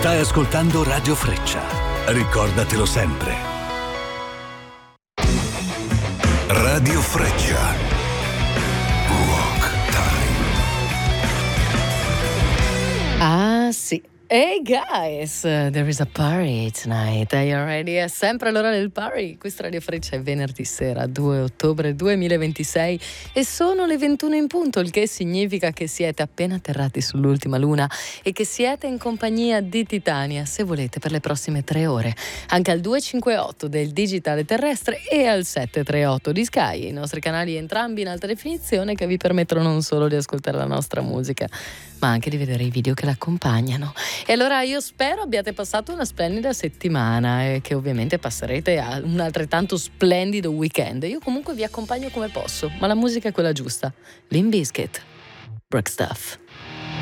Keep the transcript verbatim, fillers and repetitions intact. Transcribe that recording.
Stai ascoltando Radio Freccia. Ricordatelo sempre. Radio Freccia. Rock time. Ah sì. Hey guys, there is a party tonight. Are you ready? È sempre l'ora del party. Questa Radio Freccia è venerdì sera, due ottobre duemilaventisei e sono le ventuno in punto, il che significa che siete appena atterrati sull'ultima luna e che siete in compagnia di Titania, se volete, per le prossime tre ore. Anche al due cinque otto del digitale terrestre e al sette tre otto di Sky, i nostri canali entrambi in alta definizione che vi permettono non solo di ascoltare la nostra musica, ma anche di vedere i video che l'accompagnano. E allora io spero abbiate passato una splendida settimana e che ovviamente passerete a un altrettanto splendido weekend. Io comunque vi accompagno come posso, ma la musica è quella giusta. Limp Bizkit, Break Stuff.